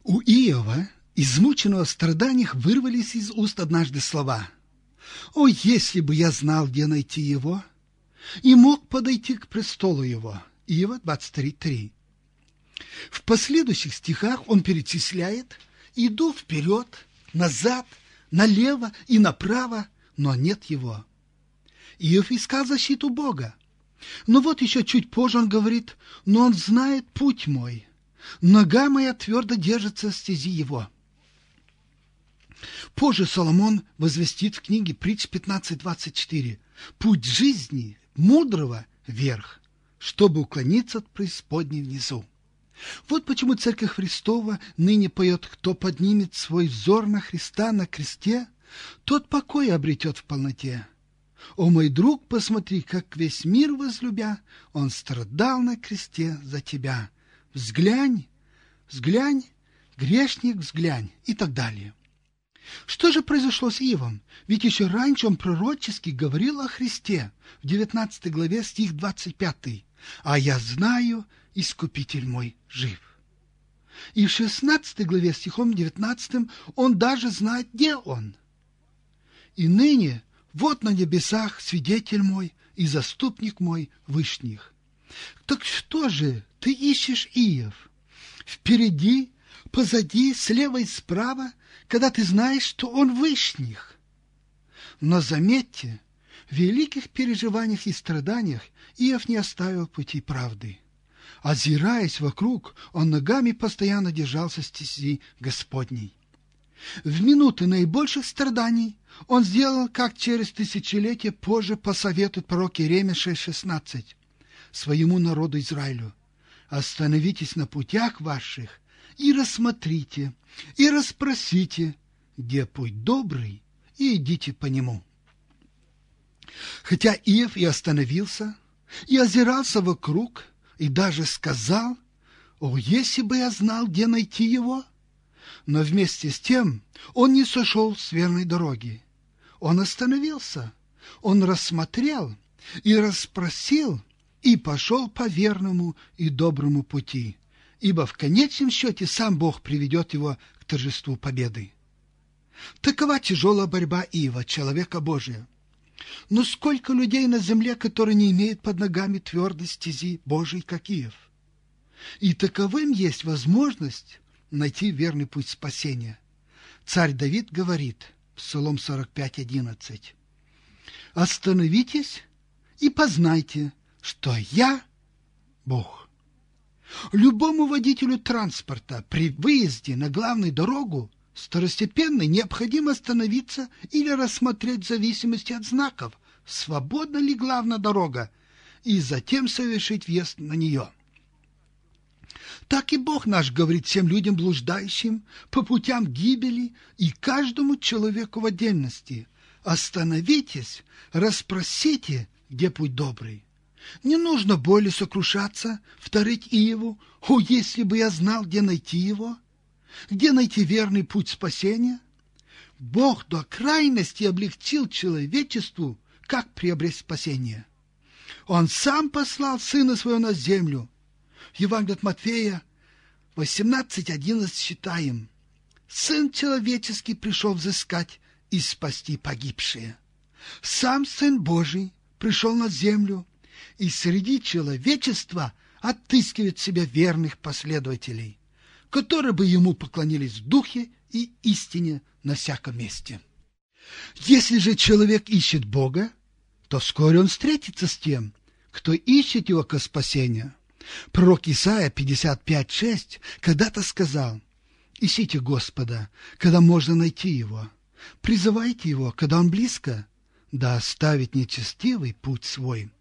У Иова, измученного в страданиях, вырвались из уст однажды слова: «О, если бы я знал, где найти его, и мог подойти к престолу его». Иова 23:3. В последующих стихах он перечисляет: «Иду вперед, назад, налево и направо, но нет его». Иов искал защиту Бога. Но вот еще чуть позже он говорит: «Но он знает путь мой, нога моя твердо держится стези его». Позже Соломон возвестит в книге Притч 15:24: «Путь жизни мудрого вверх, чтобы уклониться от преисподней внизу». Вот почему Церковь Христова ныне поет: «Кто поднимет свой взор на Христа на кресте, тот покой обретет в полноте. О, мой друг, посмотри, как весь мир возлюбя, он страдал на кресте за тебя. Взглянь, взглянь, грешник, взглянь», и так далее. Что же произошло с Иовом? Ведь еще раньше он пророчески говорил о Христе в 19 главе, стих 25: «А я знаю, Искупитель мой жив». И в 16 главе, стихом 19, он даже знает, где он. «И ныне вот на небесах свидетель мой и заступник мой вышних». Так что же ты ищешь, Иов? Впереди, позади, слева и справа, когда ты знаешь, что он вышних? Но заметьте, в великих переживаниях и страданиях Иов не оставил пути правды. Озираясь вокруг, он ногами постоянно держался стези Господней. В минуты наибольших страданий он сделал, как через тысячелетия позже посоветует пророк Иеремия 6:16 своему народу Израилю: «Остановитесь на путях ваших и рассмотрите, и расспросите, где путь добрый, и идите по нему». Хотя Иов и остановился, и озирался вокруг, и даже сказал: «О, если бы я знал, где найти его!» Но вместе с тем он не сошел с верной дороги. Он остановился, он рассмотрел и расспросил, и пошел по верному и доброму пути, ибо в конечном счете сам Бог приведет его к торжеству победы. Такова тяжелая борьба Иова, человека Божия. Но сколько людей на земле, которые не имеют под ногами твердой стези Божией, как Иов? И таковым есть возможность найти верный путь спасения. Царь Давид говорит, Псалом 45:11: «Остановитесь и познайте, что я Бог». Любому водителю транспорта при выезде на главную дорогу второстепенно необходимо остановиться или рассмотреть в зависимости от знаков, свободна ли главная дорога, и затем совершить въезд на нее. Так и Бог наш говорит всем людям, блуждающим по путям гибели, и каждому человеку в отдельности: остановитесь, расспросите, где путь добрый. Не нужно более сокрушаться, вторить Иову: «О, если бы я знал, где найти его, где найти верный путь спасения». Бог до крайности облегчил человечеству, как приобрести спасение. Он сам послал Сына Своего на землю. В Евангелии от Матфея 18:11 читаем: «Сын человеческий пришел взыскать и спасти погибшие». Сам Сын Божий пришел на землю, и среди человечества отыскивает себе верных последователей, которые бы ему поклонились в духе и истине на всяком месте. Если же человек ищет Бога, то вскоре он встретится с тем, кто ищет его ко спасению. Пророк Исаия 55:6 когда-то сказал: «Ищите Господа, когда можно найти его, призывайте его, когда он близко, да оставит нечестивый путь свой».